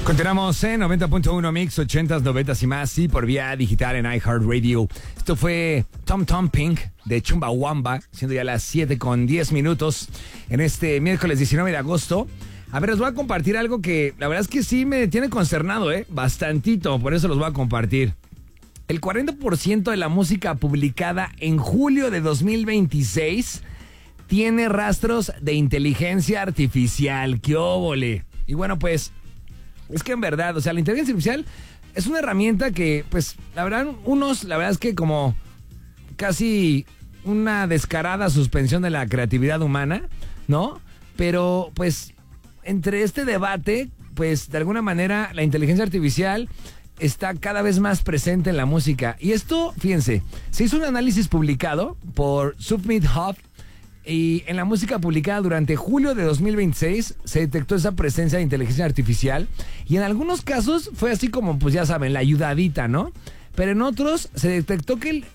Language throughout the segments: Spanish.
Continuamos en 90.1 Mix, 80s, 90s y más, y por vía digital en iHeartRadio. Esto fue Tom Tom Pink de Chumbawamba, siendo ya las 7:10 en este miércoles 19 de agosto. A ver, les voy a compartir algo que la verdad es que sí me tiene consternado, bastantito, por eso los voy a compartir. El 40% de la música publicada en julio de 2026 tiene rastros de inteligencia artificial. ¡Qué óvole! Y bueno, pues, es que en verdad, o sea, la inteligencia artificial es una herramienta que, pues, la verdad, la verdad es que como casi una descarada suspensión de la creatividad humana, ¿no? Pero, pues, entre este debate, pues, de alguna manera, la inteligencia artificial está cada vez más presente en la música. Y esto, fíjense, se hizo un análisis publicado por Submit Hub. Y en la música publicada durante julio de 2026 se detectó esa presencia de inteligencia artificial. Y en algunos casos fue así como, pues ya saben, la ayudadita, ¿no? Pero en otros se detectó que el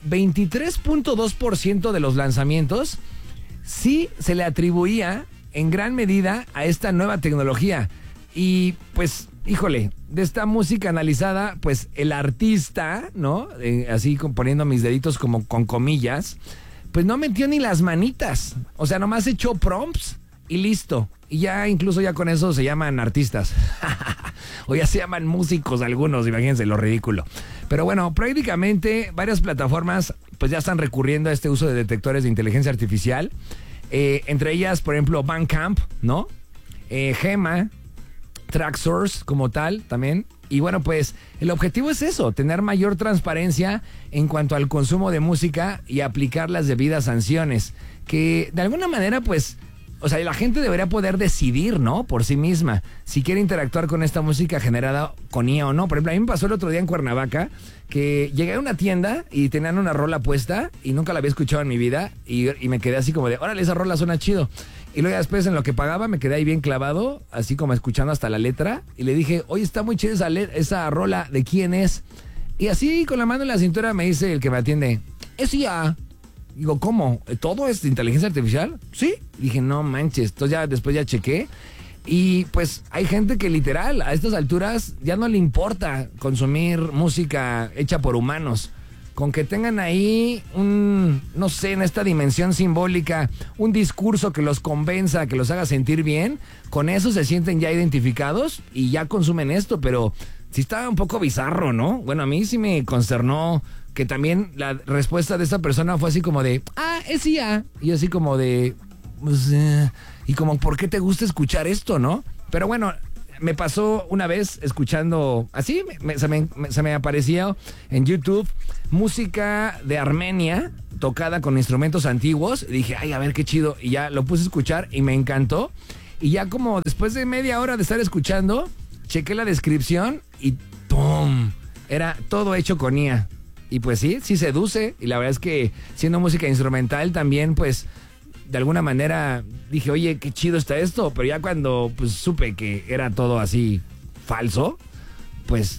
23.2% de los lanzamientos sí se le atribuía en gran medida a esta nueva tecnología. Y pues, híjole, de esta música analizada, pues el artista, ¿no? Así poniendo mis deditos como con comillas, pues no metió ni las manitas. O sea, nomás echó prompts y listo. Y ya incluso ya con eso se llaman artistas. O ya se llaman músicos algunos, imagínense lo ridículo. Pero bueno, prácticamente varias plataformas pues ya están recurriendo a este uso de detectores de inteligencia artificial. Entre ellas, por ejemplo, Bandcamp, ¿no? Gema, TrackSource como tal también. Y bueno, pues el objetivo es eso, tener mayor transparencia en cuanto al consumo de música y aplicar las debidas sanciones. Que de alguna manera, pues, o sea, la gente debería poder decidir, ¿no? Por sí misma, si quiere interactuar con esta música generada con IA o no. Por ejemplo, a mí me pasó el otro día en Cuernavaca que llegué a una tienda y tenían una rola puesta y nunca la había escuchado en mi vida y me quedé así como de, órale, esa rola suena chido. Y luego después en lo que pagaba me quedé ahí bien clavado, así como escuchando hasta la letra. Y le dije, oye, está muy chida esa rola, ¿de quién es? Y así con la mano en la cintura me dice el que me atiende, es IA. Digo, ¿cómo? ¿Todo es de inteligencia artificial? Sí. Dije, no manches. Entonces ya después ya chequé. Y pues hay gente que literal a estas alturas ya no le importa consumir música hecha por humanos. Con que tengan ahí no sé, en esta dimensión simbólica, un discurso que los convenza, que los haga sentir bien, con eso se sienten ya identificados y ya consumen esto, pero sí está un poco bizarro, ¿no? Bueno, a mí sí me consternó que también la respuesta de esta persona fue así como de, es IA. Y así como de, pues, y como, ¿por qué te gusta escuchar esto, no? Pero bueno, me pasó una vez escuchando, así se me apareció en YouTube música de Armenia tocada con instrumentos antiguos. Y dije, ay, a ver qué chido. Y ya lo puse a escuchar y me encantó. Y ya como después de media hora de estar escuchando, chequé la descripción y ¡pum! Era todo hecho con IA. Y pues sí seduce. Y la verdad es que siendo música instrumental también, pues de alguna manera dije, oye, qué chido está esto. Pero ya cuando pues supe que era todo así falso, pues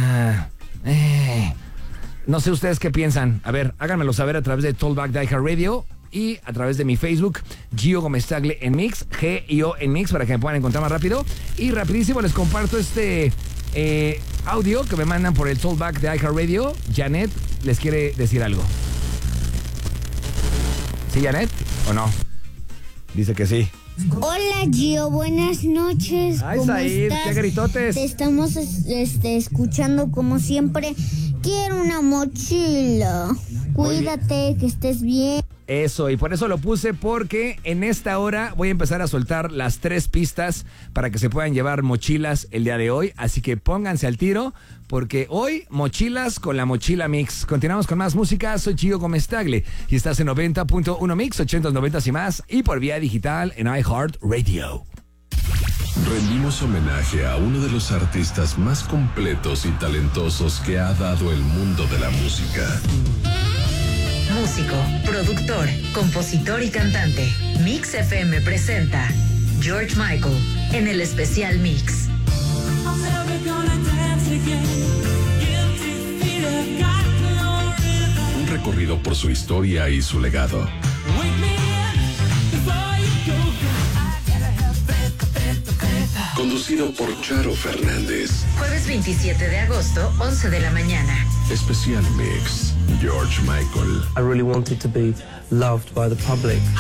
no sé ustedes qué piensan. A ver, háganmelo saber a través de Talkback de iHeartRadio y a través de mi Facebook, Gio Gómez Tagle en Mix, G-I-O en Mix, para que me puedan encontrar más rápido. Y rapidísimo les comparto este audio que me mandan por el Talkback de iHeartRadio. Janet les quiere decir algo. ¿Sí, Janet? ¿O no? Dice que sí. Hola, Gio, buenas noches. Ay, Said, qué gritotes. Te estamos escuchando como siempre. Quiero una mochila. Cuídate, que estés bien. Eso, y por eso lo puse, porque en esta hora voy a empezar a soltar las 3 pistas para que se puedan llevar mochilas el día de hoy. Así que pónganse al tiro, porque hoy mochilas con la Mochila Mix. Continuamos con más música. Soy Gio Gómez Tagle y estás en 90.1 Mix, 80s, 90s y más, y por vía digital en iHeartRadio. Rendimos homenaje a uno de los artistas más completos y talentosos que ha dado el mundo de la música. Músico, productor, compositor y cantante. Mix FM presenta George Michael en el especial Mix. Un recorrido por su historia y su legado. Conducido por Charo Fernández. Jueves 27 de agosto, 11 de la mañana. Especial Mix, George Michael. I really wanted to be loved by the public.